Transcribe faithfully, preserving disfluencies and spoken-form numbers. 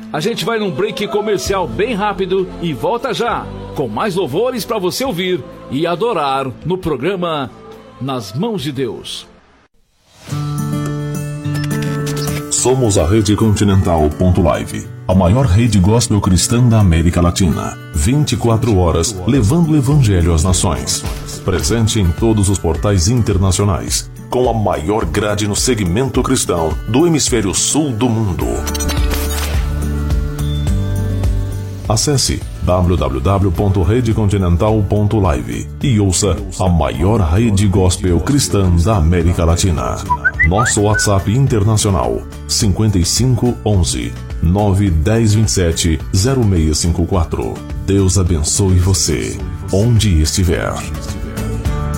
A gente vai num break comercial bem rápido e volta já, com mais louvores para você ouvir e adorar no programa Nas Mãos de Deus. Somos a Rede Continental ponto live, a maior rede gospel cristã da América Latina. vinte e quatro horas levando o evangelho às nações. Presente em todos os portais internacionais, com a maior grade no segmento cristão do hemisfério sul do mundo. Acesse w w w ponto rede continental ponto live e ouça a maior rede gospel cristã da América Latina. Nosso WhatsApp internacional cinquenta e cinco onze nove dez vinte e sete zero seis cinco quatro. Deus abençoe você, onde estiver.